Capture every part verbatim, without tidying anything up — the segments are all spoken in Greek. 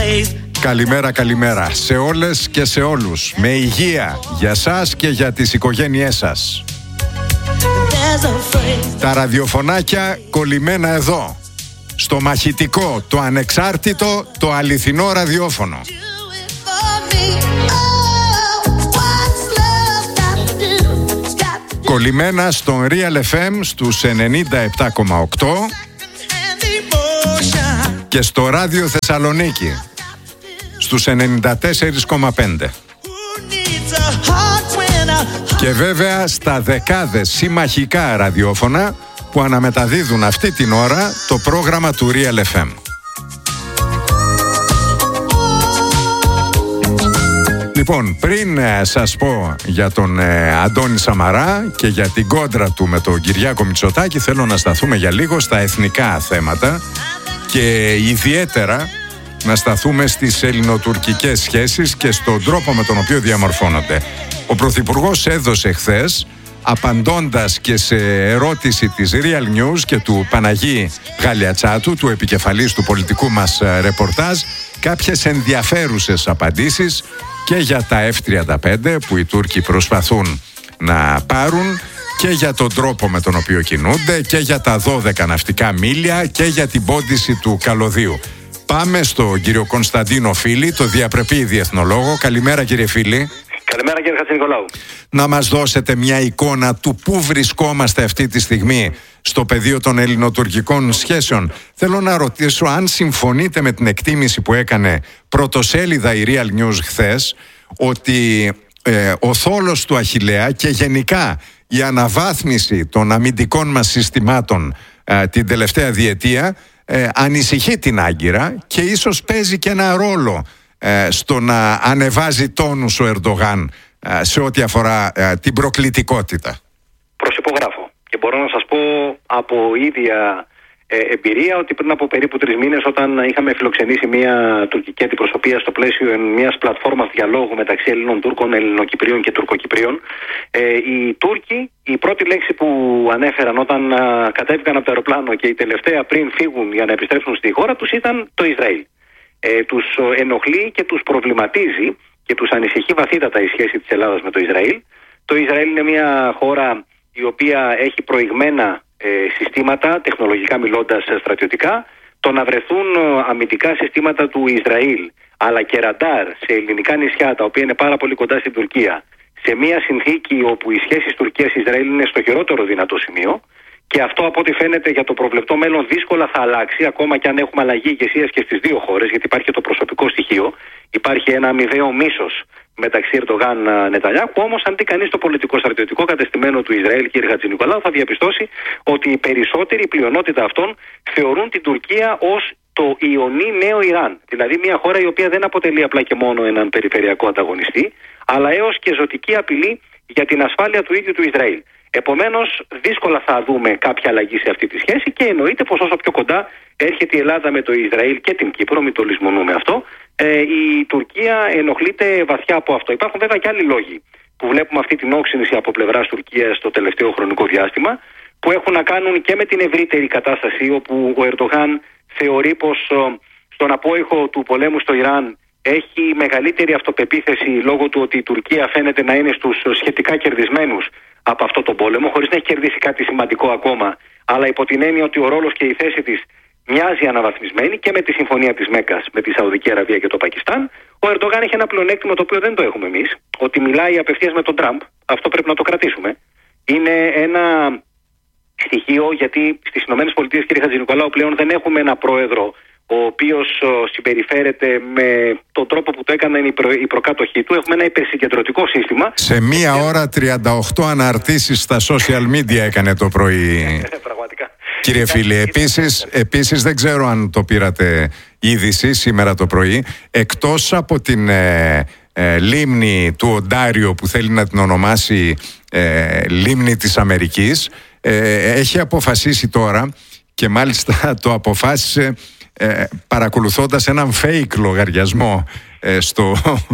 Καλημέρα, καλημέρα σε όλες και σε όλους. Με υγεία για σας και για τις οικογένειές σας. Τα ραδιοφωνάκια κολλημένα εδώ, στο μαχητικό, το ανεξάρτητο, το αληθινό ραδιόφωνο. Κολλημένα στον Real εφ εμ στους ενενήντα επτά κόμμα οκτώ και στο Ράδιο Θεσσαλονίκη στους ενενήντα τέσσερα κόμμα πέντε. Και βέβαια στα δεκάδες συμμαχικά ραδιόφωνα που αναμεταδίδουν αυτή την ώρα το πρόγραμμα του Real εφ εμ. Λοιπόν, πριν ε, σας πω για τον ε, Αντώνη Σαμαρά και για την κόντρα του με τον Κυριάκο Μητσοτάκη, θέλω να σταθούμε για λίγο στα εθνικά θέματα και ιδιαίτερα να σταθούμε στις ελληνοτουρκικές σχέσεις και στον τρόπο με τον οποίο διαμορφώνονται. Ο Πρωθυπουργός έδωσε χθες, απαντώντας και σε ερώτηση της Real News και του Παναγί Γαλιατσάτου, του επικεφαλής του πολιτικού μας ρεπορτάζ, κάποιες ενδιαφέρουσες απαντήσεις και για τα εφ τριάντα πέντε που οι Τούρκοι προσπαθούν να πάρουν και για τον τρόπο με τον οποίο κινούνται και για τα δώδεκα ναυτικά μίλια και για την πόντιση του καλωδίου. Πάμε στον κύριο Κωνσταντίνο Φίλη, το διαπρεπή διεθνολόγο. Καλημέρα, κύριε Φίλη. Καλημέρα, κύριε Χατζηνικολάου. Να μας δώσετε μια εικόνα του πού βρισκόμαστε αυτή τη στιγμή στο πεδίο των ελληνοτουρκικών σχέσεων. Θέλω να ρωτήσω αν συμφωνείτε με την εκτίμηση που έκανε πρωτοσέλιδα η Real News χθες, ότι ε, ο θόλος του Αχιλλέα και γενικά η αναβάθμιση των αμυντικών μας συστημάτων ε, την τελευταία διετία ε, ανησυχεί την Άγκυρα και ίσως παίζει και ένα ρόλο ε, στο να ανεβάζει τόνους ο Ερντογάν ε, σε ό,τι αφορά ε, την προκλητικότητα. Προσυπογράφω και μπορώ να σας πω από ίδια ε, εμπειρία ότι πριν από περίπου τρεις μήνες, όταν είχαμε φιλοξενήσει μια τουρκική αντιπροσωπεία στο πλαίσιο μιας πλατφόρμας διαλόγου μεταξύ Ελλήνων Τούρκων, Ελληνοκυπρίων και Τουρκοκυπρίων, ε, οι Τούρκοι, η πρώτη λέξη που ανέφεραν όταν α, κατέβηκαν από το αεροπλάνο και η τελευταία πριν φύγουν για να επιστρέψουν στη χώρα τους ήταν το Ισραήλ. Ε, τους ενοχλεί και τους προβληματίζει και τους ανησυχεί βαθύτατα η σχέση της Ελλάδας με το Ισραήλ. Το Ισραήλ είναι μια χώρα η οποία έχει προηγμένα ε, συστήματα, τεχνολογικά μιλώντας στρατιωτικά. Το να βρεθούν αμυντικά συστήματα του Ισραήλ αλλά και ραντάρ σε ελληνικά νησιά, τα οποία είναι πάρα πολύ κοντά στην Τουρκία, σε μια συνθήκη όπου οι σχέσεις Τουρκίας-Ισραήλ είναι στο χειρότερο δυνατό σημείο, και αυτό από ό,τι φαίνεται για το προβλεπτό μέλλον δύσκολα θα αλλάξει, ακόμα και αν έχουμε αλλαγή ηγεσίας και στις δύο χώρες, γιατί υπάρχει και το προσωπικό στοιχείο. Υπάρχει ένα αμοιβαίο μίσος μεταξύ Ερντογάν Νετανιάχου. Όμως, αν δει κανείς το πολιτικό-στρατιωτικό κατεστημένο του Ισραήλ, κύριε Χατζηνικολάου, θα διαπιστώσει ότι οι περισσότεροι, η πλειονότητα αυτών, θεωρούν την Τουρκία ως το ιονί νέο Ιράν. Δηλαδή, μια χώρα η οποία δεν αποτελεί απλά και μόνο έναν περιφερειακό ανταγωνιστή, αλλά έως και ζωτική απειλή για την ασφάλεια του ίδιου του Ισραήλ. Επομένως, δύσκολα θα δούμε κάποια αλλαγή σε αυτή τη σχέση και εννοείται πως όσο πιο κοντά έρχεται η Ελλάδα με το Ισραήλ και την Κύπρο, μην το λησμονούμε αυτό, ε, η Τουρκία ενοχλείται βαθιά από αυτό. Υπάρχουν βέβαια και άλλοι λόγοι που βλέπουμε αυτή την όξυνση από πλευράς Τουρκίας το τελευταίο χρονικό διάστημα, που έχουν να κάνουν και με την ευρύτερη κατάσταση, όπου ο Ερντογάν θεωρεί πως στον απόϊχο του πολέμου στο Ιράν έχει μεγαλύτερη αυτοπεποίθηση λόγω του ότι η Τουρκία φαίνεται να είναι στους σχετικά κερδισμένους από αυτό τον πόλεμο, χωρίς να έχει κερδίσει κάτι σημαντικό ακόμα, αλλά υπό την έννοια ότι ο ρόλος και η θέση της μοιάζει αναβαθμισμένη, και με τη συμφωνία της Μέκκας με τη Σαουδική Αραβία και το Πακιστάν. Ο Ερντογάν έχει ένα πλεονέκτημα το οποίο δεν το έχουμε εμείς, ότι μιλάει απευθείας με τον Τραμπ. Αυτό πρέπει να το κρατήσουμε. Είναι ένα στοιχείο, γιατί στις ΗΠΑ, κύριε Χατζηνικολάου, πλέον δεν έχουμε ένα πρόεδρο ο οποίος συμπεριφέρεται με τον τρόπο που το έκαναν οι, προ... οι προκάτοχοί του. Έχουμε ένα υπερσυγκεντρωτικό σύστημα. Σε μία και... ώρα τριάντα οκτώ αναρτήσεις στα social media έκανε το πρωί. Πραγματικά. Κύριε Φίλη, επίσης, επίσης δεν ξέρω αν το πήρατε είδηση σήμερα το πρωί, εκτός από την ε, ε, λίμνη του Οντάριο που θέλει να την ονομάσει ε, λίμνη της Αμερικής, ε, έχει αποφασίσει τώρα, και μάλιστα το αποφάσισε Ε, παρακολουθώντας έναν fake λογαριασμό ε, στο,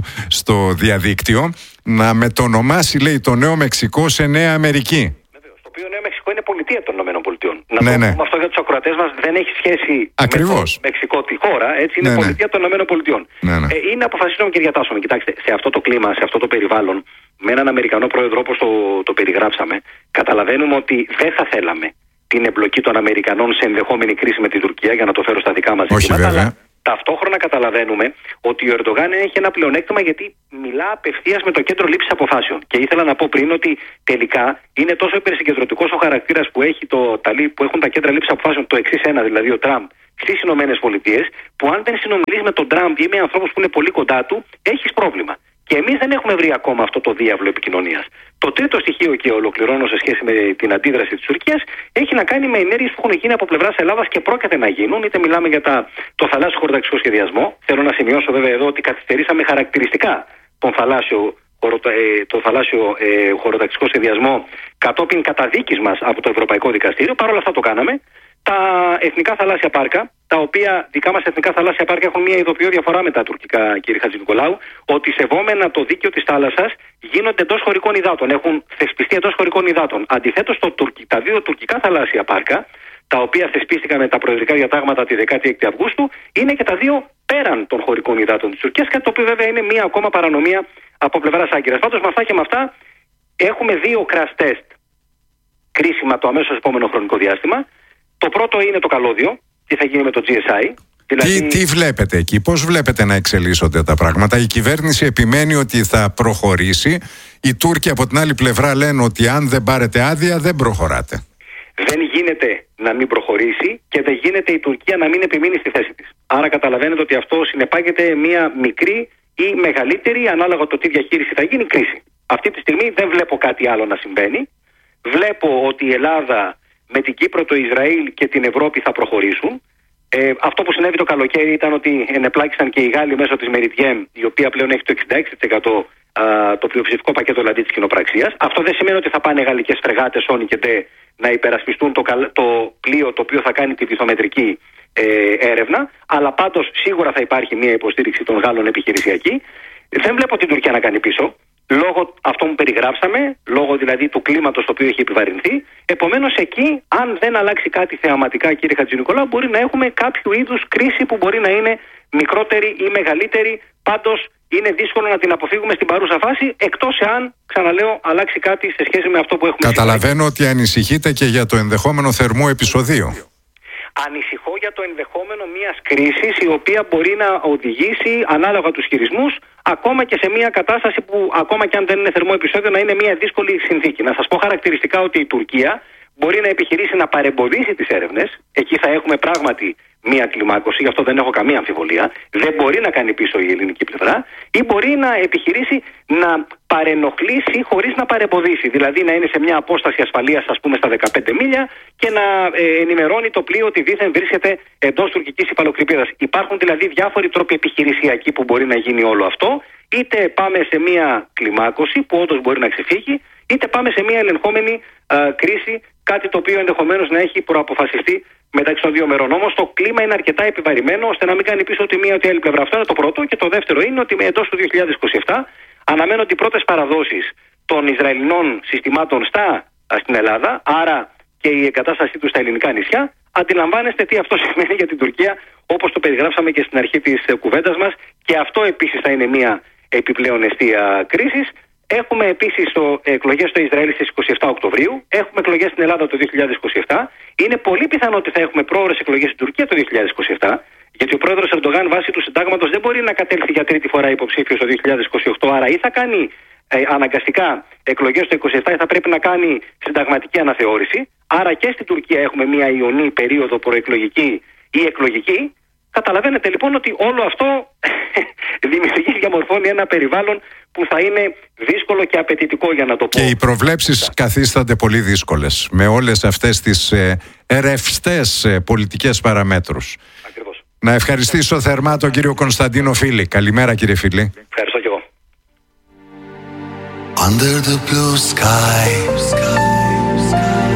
στο διαδίκτυο, να μετονομάσει, λέει, το Νέο Μεξικό σε Νέα Αμερική. Βεβαίως, το οποίο Νέο Μεξικό είναι πολύ πολιτεία των ΗΠΑ. Να ναι, το ναι. πούμε αυτό για τους ακροατές μας, δεν έχει σχέση Ακριβώς. με το Μεξικό τη χώρα, έτσι, είναι ναι, πολιτεία ναι. των ΗΠΑ. Ναι, ναι. Ε, είναι αποφασίσιμο και διατάσσομαι. Κοιτάξτε, σε αυτό το κλίμα, σε αυτό το περιβάλλον, με έναν Αμερικανό πρόεδρο όπως το, το περιγράψαμε, καταλαβαίνουμε ότι δεν θα θέλαμε την εμπλοκή των Αμερικανών σε ενδεχόμενη κρίση με την Τουρκία, για να το φέρω στα δικά μας ζητήματα. Αλλά ταυτόχρονα καταλαβαίνουμε ότι ο Ερντογάν έχει ένα πλεονέκτημα, γιατί μιλά απευθείας με το κέντρο λήψης αποφάσεων. Και ήθελα να πω πριν ότι τελικά είναι τόσο υπερσυγκεντρωτικός ο χαρακτήρας που, έχει το, που έχουν τα κέντρα λήψης αποφάσεων, το εξής ένα, δηλαδή ο Τραμπ στις Ηνωμένες Πολιτείες, που αν δεν συνομιλείς με τον Τραμπ ή με ανθρώπους που είναι πολύ κοντά του, έχεις πρόβλημα. Και εμείς δεν έχουμε βρει ακόμα αυτό το διάβλο επικοινωνίας. Το τρίτο στοιχείο, και ολοκληρώνω σε σχέση με την αντίδραση της Τουρκίας, έχει να κάνει με ενέργειες που έχουν γίνει από πλευράς Ελλάδας και πρόκειται να γίνουν. Είτε μιλάμε για τα, το θαλάσσιο χωροταξικό σχεδιασμό. Θέλω να σημειώσω βέβαια εδώ ότι καθυστερήσαμε χαρακτηριστικά τον θαλάσσιο, το θαλάσσιο ε, χωροταξικό σχεδιασμό κατόπιν καταδίκης μας από το Ευρωπαϊκό Δικαστήριο. Παρ' όλα αυτά το κάναμε. Τα εθνικά θαλάσσια πάρκα, τα οποία δικά μας εθνικά θαλάσσια πάρκα έχουν μια ειδοποιώ διαφορά με τα τουρκικά, κύριε Χατζηνικολάου, ότι σεβόμενα το δίκαιο της θάλασσας γίνονται εντός χωρικών υδάτων, έχουν θεσπιστεί εντός χωρικών υδάτων. Αντιθέτως, το, τα δύο τουρκικά θαλάσσια πάρκα, τα οποία θεσπίστηκαν με τα προεδρικά διατάγματα τη δεκάτη έκτη Αυγούστου, είναι και τα δύο πέραν των χωρικών υδάτων της Τουρκίας, κάτι το οποίο βέβαια είναι μια ακόμα παρανομία από πλευράς Άγκυρας. Πάντως, με αυτά και με αυτά, έχουμε δύο crash test κρίσιμα το αμέσως επόμενο χρονικό διάστημα. Το πρώτο είναι το καλώδιο, τι θα γίνει με το τζι ες άι. Δηλαδή... Τι, τι βλέπετε εκεί, πώς βλέπετε να εξελίσσονται τα πράγματα? Η κυβέρνηση επιμένει ότι θα προχωρήσει. Οι Τούρκοι από την άλλη πλευρά λένε ότι αν δεν πάρετε άδεια δεν προχωράτε. Δεν γίνεται να μην προχωρήσει και δεν γίνεται η Τουρκία να μην επιμείνει στη θέση της. Άρα καταλαβαίνετε ότι αυτό συνεπάγεται μια μικρή ή μεγαλύτερη, ανάλογα το τι διαχείριση θα γίνει, κρίση. Αυτή τη στιγμή δεν βλέπω κάτι άλλο να συμβαίνει. Βλέπω ότι η Ελλάδα με την Κύπρο, το Ισραήλ και την Ευρώπη θα προχωρήσουν. Ε, αυτό που συνέβη το καλοκαίρι ήταν ότι ενεπλάκησαν και οι Γάλλοι μέσω της Meridiam, η οποία πλέον έχει το εξήντα έξι τοις εκατό α, το πλειοψηφικό πακέτο δηλαδή της κοινοπραξίας. Αυτό δεν σημαίνει ότι θα πάνε γαλλικές φρεγάτες, Όνι και Ντε, να υπερασπιστούν το, το πλοίο το οποίο θα κάνει τη βυθομετρική ε, έρευνα, αλλά πάντως σίγουρα θα υπάρχει μια υποστήριξη των Γάλλων επιχειρησιακή. Δεν βλέπω την Τουρκία να κάνει πίσω. Λόγω αυτό που περιγράψαμε, λόγω δηλαδή του κλίματος το οποίο έχει επιβαρυνθεί. Επομένως, εκεί, αν δεν αλλάξει κάτι θεαματικά, κύριε Χατζηνικολάου, μπορεί να έχουμε κάποιο είδους κρίση που μπορεί να είναι μικρότερη ή μεγαλύτερη. Πάντως, είναι δύσκολο να την αποφύγουμε στην παρούσα φάση, εκτός εάν, ξαναλέω, αλλάξει κάτι σε σχέση με αυτό που έχουμε. Καταλαβαίνω ότι ανησυχείτε και για το ενδεχόμενο θερμό επεισοδίο. Ανησυχώ για το ενδεχόμενο μιας κρίσης η οποία μπορεί να οδηγήσει, ανάλογα τους χειρισμούς, ακόμα και σε μια κατάσταση που, ακόμα και αν δεν είναι θερμό επεισόδιο, να είναι μια δύσκολη συνθήκη. Να σας πω χαρακτηριστικά ότι η Τουρκία μπορεί να επιχειρήσει να παρεμποδίσει τις έρευνες. Εκεί θα έχουμε πράγματι μία κλιμάκωση, γι' αυτό δεν έχω καμία αμφιβολία. Δεν μπορεί να κάνει πίσω η ελληνική πλευρά, ή μπορεί να επιχειρήσει να παρενοχλήσει χωρίς να παρεμποδίσει. Δηλαδή να είναι σε μια απόσταση ασφαλείας, ας πούμε, στα δεκαπέντε μίλια και να ε, ενημερώνει το πλοίο ότι δήθεν βρίσκεται εντός τουρκικής υφαλοκρηπίδας. Υπάρχουν δηλαδή διάφοροι τρόποι επιχειρησιακοί που μπορεί να γίνει όλο αυτό. Είτε πάμε σε μια κλιμάκωση που όντως μπορεί να ξεφύγει, είτε πάμε σε μια ελεγχόμενη α, κρίση, κάτι το οποίο ενδεχομένως να έχει προαποφασιστεί μεταξύ των δύο μερών. Όμως το κλίμα είναι αρκετά επιβαρημένο ώστε να μην κάνει πίσω τη μία ούτε άλλη πλευρά. Αυτό είναι το πρώτο. Και το δεύτερο είναι ότι εντός του δύο χιλιάδες είκοσι επτά αναμένονται οι πρώτες παραδόσεις των Ισραηλινών συστημάτων στα, στην Ελλάδα, άρα και η εγκατάστασή του στα ελληνικά νησιά. Αντιλαμβάνεστε τι αυτό σημαίνει για την Τουρκία, όπως το περιγράψαμε και στην αρχή της κουβέντας μας, και αυτό επίσης θα είναι μια επιπλέον αιστεία κρίσης. Έχουμε επίσης εκλογές στο Ισραήλ στις είκοσι επτά Οκτωβρίου. Έχουμε εκλογές στην Ελλάδα το δύο χιλιάδες είκοσι επτά. Είναι πολύ πιθανό ότι θα έχουμε πρόωρες εκλογές στην Τουρκία το δύο χιλιάδες είκοσι επτά. Γιατί ο πρόεδρος Ερντογάν βάσει του συντάγματος δεν μπορεί να κατέλθει για τρίτη φορά υποψήφιος το δύο χιλιάδες είκοσι οκτώ. Άρα ή θα κάνει ε, αναγκαστικά εκλογές το είκοσι επτά ή θα πρέπει να κάνει συνταγματική αναθεώρηση. Άρα και στην Τουρκία έχουμε μια ιονή περίοδο προεκλογική ή εκλογική. Καταλαβαίνετε λοιπόν ότι όλο αυτό δημιουργεί, διαμορφώνει ένα περιβάλλον που θα είναι δύσκολο και απαιτητικό, για να το πω. Και οι προβλέψεις καθίστανται πολύ δύσκολες με όλες αυτές τις ε, ρευστές ε, πολιτικές παραμέτρους. Ακριβώς. Να ευχαριστήσω θερμά τον κύριο Κωνσταντίνο Φίλη. Καλημέρα, κύριε Φίλη. Ευχαριστώ και εγώ. Under the blue sky.